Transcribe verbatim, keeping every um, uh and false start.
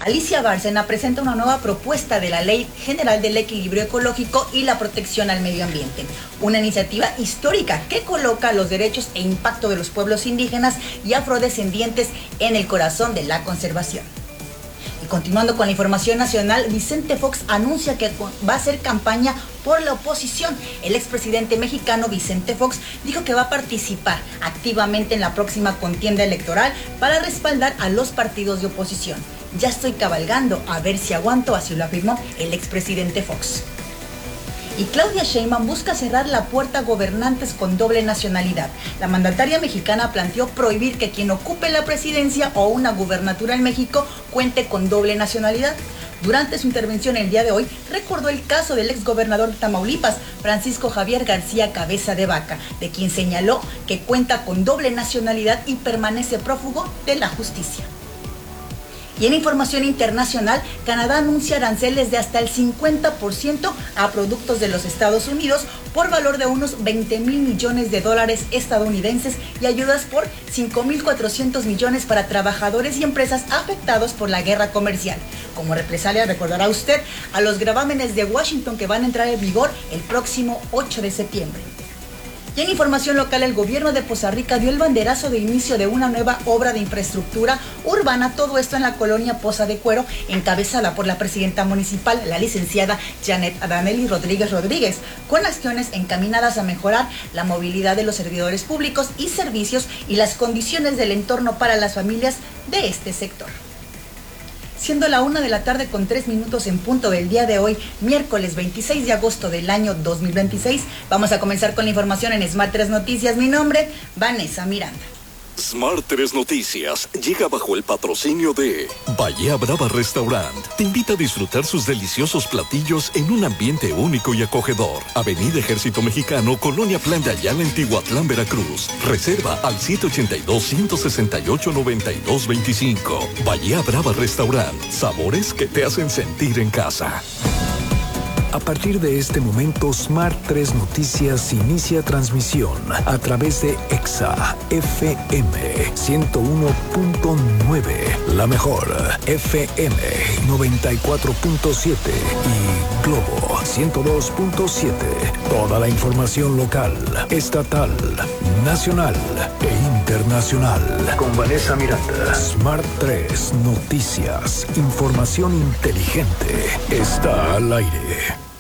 Alicia Bárcena presenta una nueva propuesta de la Ley General del Equilibrio Ecológico y la Protección al Medio Ambiente, una iniciativa histórica que coloca los derechos e impacto de los pueblos indígenas y afrodescendientes en el corazón de la conservación. Y continuando con la información nacional, Vicente Fox anuncia que va a hacer campaña por la oposición. El expresidente mexicano Vicente Fox dijo que va a participar activamente en la próxima contienda electoral para respaldar a los partidos de oposición. Ya estoy cabalgando, a ver si aguanto, así lo afirmó el expresidente Fox. Y Claudia Sheinbaum busca cerrar la puerta a gobernantes con doble nacionalidad. La mandataria mexicana planteó prohibir que quien ocupe la presidencia o una gubernatura en México cuente con doble nacionalidad. Durante su intervención el día de hoy, recordó el caso del exgobernador de Tamaulipas, Francisco Javier García Cabeza de Vaca, de quien señaló que cuenta con doble nacionalidad y permanece prófugo de la justicia. Y en información internacional, Canadá anuncia aranceles de hasta el cincuenta por ciento a productos de los Estados Unidos por valor de unos veinte mil millones de dólares estadounidenses y ayudas por cinco mil cuatrocientos millones para trabajadores y empresas afectados por la guerra comercial. Como represalia, recordará usted, a los gravámenes de Washington que van a entrar en vigor el próximo ocho de septiembre. Y en información local, el gobierno de Poza Rica dio el banderazo de inicio de una nueva obra de infraestructura urbana, todo esto en la colonia Poza de Cuero, encabezada por la presidenta municipal, la licenciada Janet Adaneli Rodríguez Rodríguez, con acciones encaminadas a mejorar la movilidad de los servidores públicos y servicios y las condiciones del entorno para las familias de este sector. Siendo la una de la tarde con tres minutos en punto del día de hoy, miércoles veintiséis de agosto del año dos mil veintiséis, vamos a comenzar con la información en Smart tres Noticias. Mi nombre, Vanessa Miranda. Smart tres Noticias llega bajo el patrocinio de Bahía Brava Restaurant. Te invita a disfrutar sus deliciosos platillos en un ambiente único y acogedor. Avenida Ejército Mexicano, Colonia Plan de Ayala, en Tihuatlán, Veracruz. Reserva al siete ocho dos, uno seis ocho, nueve dos dos cinco. Bahía Brava Restaurant. Sabores que te hacen sentir en casa. A partir de este momento, Smart tres Noticias inicia transmisión a través de Exa F M ciento uno punto nueve, la mejor F M noventa y cuatro punto siete y Globo ciento dos punto siete. Toda la información local, estatal, nacional e internacional. Con Vanessa Miranda. Smart tres Noticias. Información inteligente está al aire.